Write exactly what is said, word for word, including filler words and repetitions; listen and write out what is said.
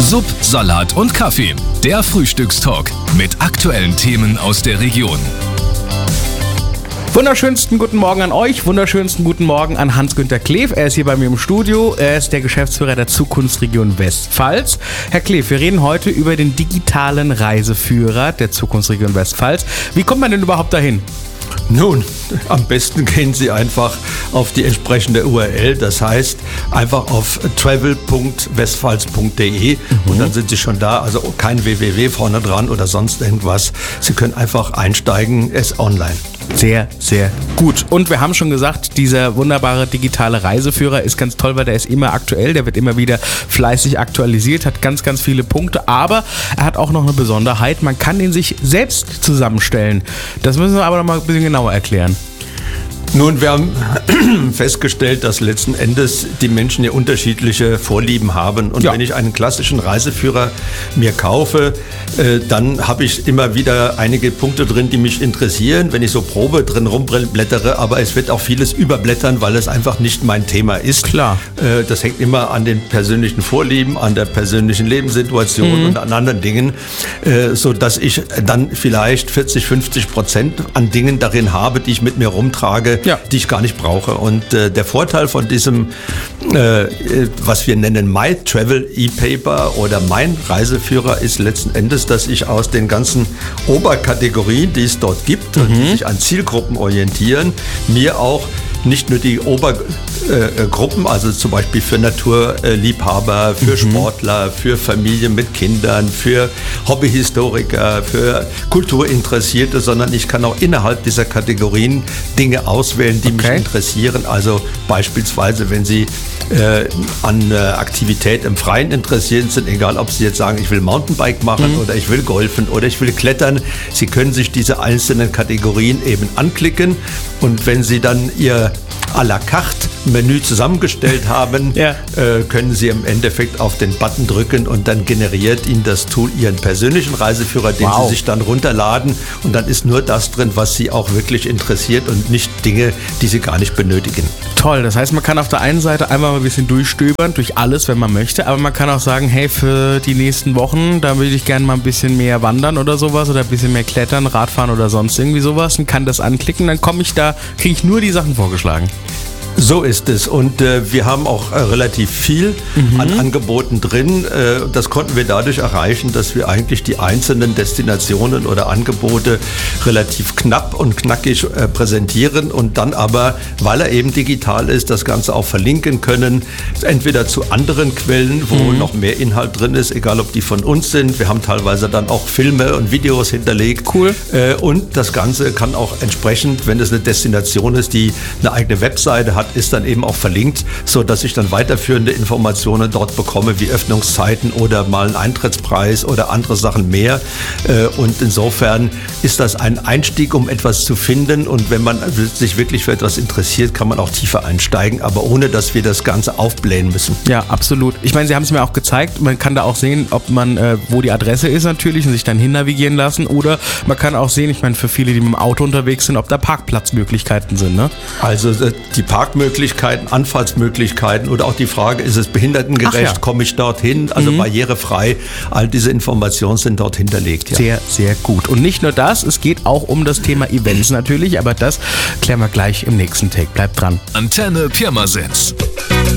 Sub, Salat und Kaffee. Der Frühstückstalk mit aktuellen Themen aus der Region. Wunderschönsten guten Morgen an euch, wunderschönsten guten Morgen an Hans-Günter Kleef. Er ist hier bei mir im Studio, er ist der Geschäftsführer der Zukunftsregion Westpfalz. Herr Kleef, wir reden heute über den digitalen Reiseführer der Zukunftsregion Westpfalz. Wie kommt man denn überhaupt dahin? Nun, am besten gehen Sie einfach auf die entsprechende U R L, das heißt einfach auf travel punkt westpfalz punkt de mhm. und dann sind Sie schon da, also kein www vorne dran oder sonst irgendwas. Sie können einfach einsteigen, es ist online. Sehr, sehr gut. Und wir haben schon gesagt, dieser wunderbare digitale Reiseführer ist ganz toll, weil der ist immer aktuell, der wird immer wieder fleißig aktualisiert, hat ganz, ganz viele Punkte, aber er hat auch noch eine Besonderheit, man kann ihn sich selbst zusammenstellen. Das müssen wir aber noch mal ein bisschen genauer erklären. Nun, wir haben festgestellt, dass letzten Endes die Menschen ja unterschiedliche Vorlieben haben. Und ja. wenn ich einen klassischen Reiseführer mir kaufe, äh, dann habe ich immer wieder einige Punkte drin, die mich interessieren, wenn ich so Probe drin rumblättere. Aber es wird auch vieles überblättern, weil es einfach nicht mein Thema ist. Klar. Äh, das hängt immer an den persönlichen Vorlieben, an der persönlichen Lebenssituation mhm. und an anderen Dingen, äh, sodass ich dann vielleicht vierzig, fünfzig Prozent an Dingen darin habe, die ich mit mir rumtrage, Ja. die ich gar nicht brauche. Und äh, der Vorteil von diesem, äh, was wir nennen My Travel E-Paper oder Mein Reiseführer, ist letzten Endes, dass ich aus den ganzen Oberkategorien, die es dort gibt mhm. und die sich an Zielgruppen orientieren, mir auch nicht nur die Obergruppen, äh, also zum Beispiel für Naturliebhaber, für mhm. Sportler, für Familien mit Kindern, für Hobbyhistoriker, für Kulturinteressierte, sondern ich kann auch innerhalb dieser Kategorien Dinge auswählen, die okay. mich interessieren. Also beispielsweise, wenn Sie äh, an äh, Aktivität im Freien interessiert sind, egal ob Sie jetzt sagen, ich will Mountainbike machen mhm. oder ich will golfen oder ich will klettern, Sie können sich diese einzelnen Kategorien eben anklicken und wenn Sie dann Ihr à la carte Menü zusammengestellt haben, ja. äh, können Sie im Endeffekt auf den Button drücken und dann generiert Ihnen das Tool Ihren persönlichen Reiseführer, den wow. Sie sich dann runterladen und dann ist nur das drin, was Sie auch wirklich interessiert und nicht Dinge, die Sie gar nicht benötigen. Toll, das heißt, man kann auf der einen Seite einmal mal ein bisschen durchstöbern, durch alles, wenn man möchte, aber man kann auch sagen, hey, für die nächsten Wochen, da würde ich gerne mal ein bisschen mehr wandern oder sowas oder ein bisschen mehr klettern, Radfahren oder sonst irgendwie sowas und kann das anklicken, dann komme ich da, kriege ich nur die Sachen vorgeschlagen. So ist es und äh, wir haben auch äh, relativ viel mhm. an Angeboten drin. Äh, das konnten wir dadurch erreichen, dass wir eigentlich die einzelnen Destinationen oder Angebote relativ knapp und knackig äh, präsentieren und dann aber, weil er eben digital ist, das Ganze auch verlinken können, entweder zu anderen Quellen, wo mhm. noch mehr Inhalt drin ist, egal ob die von uns sind. Wir haben teilweise dann auch Filme und Videos hinterlegt. Cool. Äh, und das Ganze kann auch entsprechend, wenn es eine Destination ist, die eine eigene Webseite hat, ist dann eben auch verlinkt, so dass ich dann weiterführende Informationen dort bekomme, wie Öffnungszeiten oder mal einen Eintrittspreis oder andere Sachen mehr. Und insofern ist das ein Einstieg, um etwas zu finden. Und wenn man sich wirklich für etwas interessiert, kann man auch tiefer einsteigen, aber ohne, dass wir das Ganze aufblähen müssen. Ja, absolut. Ich meine, Sie haben es mir auch gezeigt. Man kann da auch sehen, ob man, äh, wo die Adresse ist natürlich und sich dann hin navigieren lassen. Oder man kann auch sehen, ich meine, für viele, die mit dem Auto unterwegs sind, ob da Parkplatzmöglichkeiten sind. Ne? Also die Parkmöglichkeiten Möglichkeiten, Anfahrtsmöglichkeiten oder auch die Frage, ist es behindertengerecht, ja. komme ich dorthin, also mhm. barrierefrei, all diese Informationen sind dort hinterlegt. Ja. Sehr, sehr gut. Und nicht nur das, es geht auch um das Thema Events natürlich, aber das klären wir gleich im nächsten Take. Bleibt dran. Antenne Pirmasens.